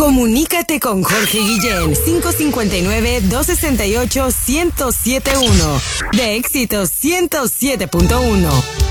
Comunícate con Jorge Guillén, 559-268-1071. De Éxitos 107.1.